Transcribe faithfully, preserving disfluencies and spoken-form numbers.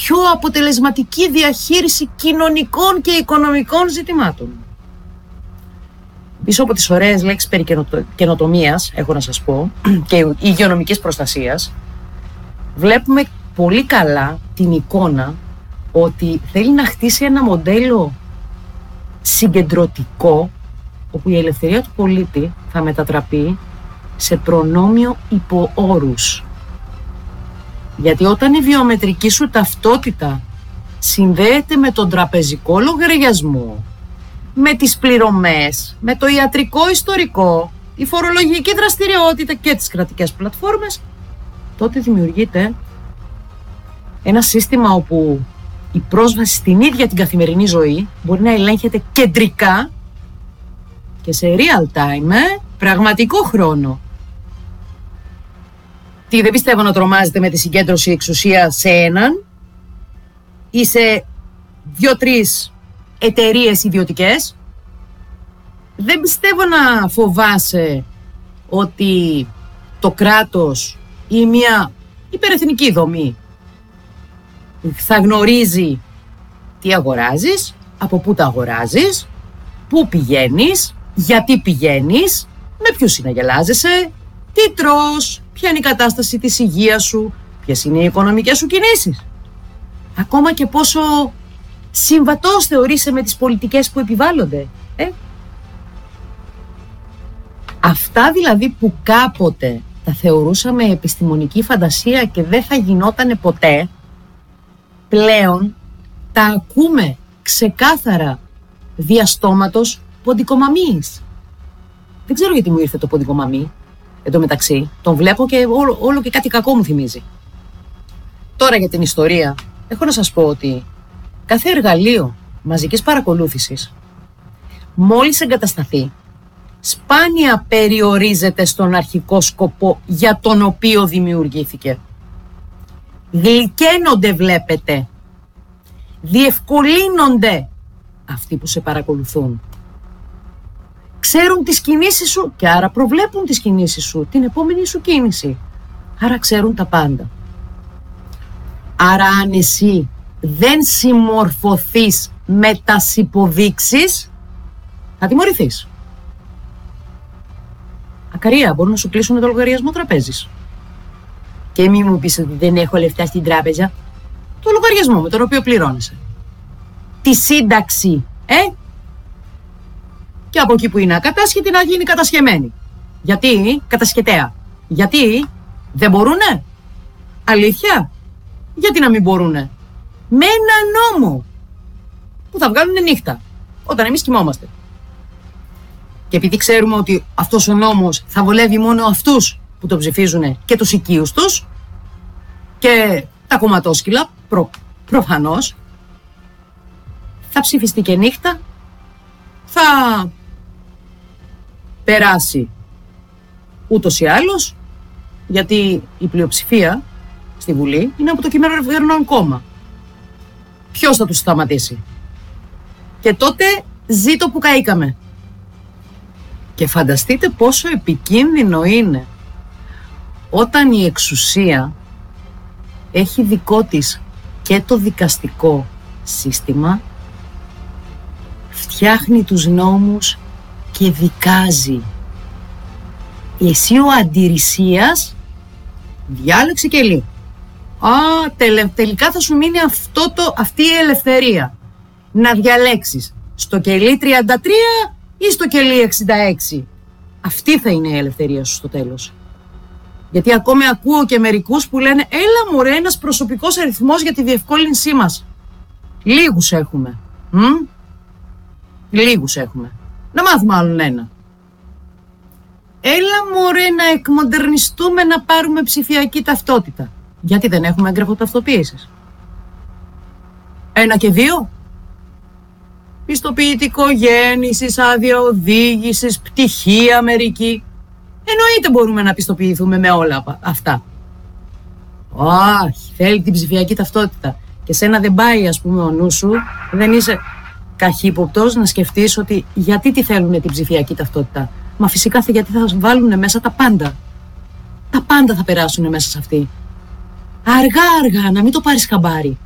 πιο αποτελεσματική διαχείριση κοινωνικών και οικονομικών ζητημάτων. Πίσω από τις ωραίες λέξεις περί καινοτομίας, έχω να σας πω, και υγειονομικής προστασίας, βλέπουμε πολύ καλά την εικόνα ότι θέλει να χτίσει ένα μοντέλο συγκεντρωτικό, όπου η ελευθερία του πολίτη θα μετατραπεί σε προνόμιο υπό όρους. Γιατί όταν η βιομετρική σου ταυτότητα συνδέεται με τον τραπεζικό λογαριασμό, με τις πληρωμές, με το ιατρικό ιστορικό, η φορολογική δραστηριότητα και τις κρατικές πλατφόρμες, τότε δημιουργείται ένα σύστημα όπου η πρόσβαση στην ίδια την καθημερινή ζωή μπορεί να ελέγχεται κεντρικά και σε real time, ε, πραγματικό χρόνο. Τι, δεν πιστεύω να τρομάζετε με τη συγκέντρωση εξουσίας σε έναν ή σε δύο-τρεις εταιρείες ιδιωτικές. Δεν πιστεύω να φοβάσαι ότι το κράτος ή μια υπερεθνική δομή θα γνωρίζει τι αγοράζεις, από πού τα αγοράζεις, πού πηγαίνεις, γιατί πηγαίνεις, με ποιους συναγελάζεσαι, τι τρως, ποια είναι η κατάσταση της υγείας σου, ποιες είναι οι οικονομικές σου κινήσεις. Ακόμα και πόσο συμβατός θεωρείσαι με τις πολιτικές που επιβάλλονται. Ε? Αυτά δηλαδή που κάποτε τα θεωρούσαμε επιστημονική φαντασία και δεν θα γινότανε ποτέ, πλέον τα ακούμε ξεκάθαρα διαστόματος ποντικομαμής. Δεν ξέρω γιατί μου ήρθε το ποντικομαμί. Εν τω μεταξύ, τον βλέπω και όλο, όλο και κάτι κακό μου θυμίζει. Τώρα για την ιστορία, έχω να σας πω ότι κάθε εργαλείο μαζικής παρακολούθησης, μόλις εγκατασταθεί, σπάνια περιορίζεται στον αρχικό σκοπό για τον οποίο δημιουργήθηκε. Γλυκαίνονται, βλέπετε. Διευκολύνονται αυτοί που σε παρακολουθούν. Ξέρουν τις κινήσεις σου και άρα προβλέπουν τις κινήσεις σου, την επόμενη σου κίνηση. Άρα ξέρουν τα πάντα. Άρα αν εσύ δεν συμμορφωθείς με τας υποδείξεις, θα τιμωρηθείς. Ακαρία, μπορούν να σου κλείσουν το λογαριασμό τραπέζης. Και μη μου πεις ότι δεν έχω λεφτά στην τράπεζα. Το λογαριασμό με τον οποίο πληρώνεσαι. Τη σύνταξη, ε! Και από εκεί που είναι ακατάσχετη να γίνει κατασχεμένη. Γιατί, κατασχετέα. Γιατί, δεν μπορούνε. Αλήθεια. Γιατί να μην μπορούνε. Με ένα νόμο που θα βγάλουν νύχτα, όταν εμείς κοιμόμαστε. Και επειδή ξέρουμε ότι αυτός ο νόμος θα βολεύει μόνο αυτούς που το ψηφίζουν και τους οικείους τους και τα κομματόσκυλα, προ, προφανώς, θα ψηφιστεί και νύχτα, θα περάσει ούτως ή άλλως, γιατί η πλειοψηφία στη Βουλή είναι από το Κυβερνών κόμμα. Ποιος θα τους σταματήσει? Και τότε ζήτω που καήκαμε. Και φανταστείτε πόσο επικίνδυνο είναι όταν η εξουσία έχει δικό της και το δικαστικό σύστημα, φτιάχνει τους νόμους και δικάζει. Εσύ ο αντιρρησίας διάλεξε και λέει, α, τελε, τελικά θα σου μείνει αυτό το, αυτή η ελευθερία να διαλέξεις στο κελί τριάντα τρία ή στο κελί εξήντα έξι. Αυτή θα είναι η ελευθερία σου στο τέλος. Γιατί ακόμη ακούω και μερικούς που λένε, έλα μωρέ, ένας προσωπικός αριθμός για τη διευκόλυνσή μας. Λίγους έχουμε. Μ? Λίγους έχουμε. Να μάθουμε άλλον ένα. Έλα μωρέ να εκμοντερνιστούμε, να πάρουμε ψηφιακή ταυτότητα. Γιατί δεν έχουμε έγγραφο ταυτοποίησης. Ένα και δύο. Πιστοποιητικό γέννησης, άδεια οδήγησης, πτυχία μερική. Εννοείται μπορούμε να πιστοποιηθούμε με όλα αυτά. Όχι, θέλει την ψηφιακή ταυτότητα. Και σένα δεν πάει, ας πούμε, ο νους σου, δεν είσαι καχύποπτος να σκεφτείς ότι γιατί τη θέλουν την ψηφιακή ταυτότητα. Μα φυσικά γιατί θα βάλουν μέσα τα πάντα. Τα πάντα θα περάσουν μέσα σε αυτή. Αργά-αργά, να μην το πάρεις χαμπάρι.